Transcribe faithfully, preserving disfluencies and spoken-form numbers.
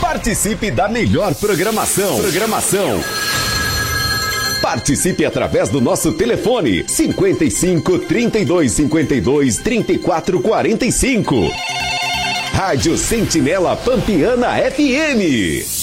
Participe da melhor programação. Programação. Participe através do nosso telefone cinquenta e cinco, trinta e dois, cinquenta e dois, trinta e quatro, quarenta e cinco. Rádio Sentinela Pampiana F M.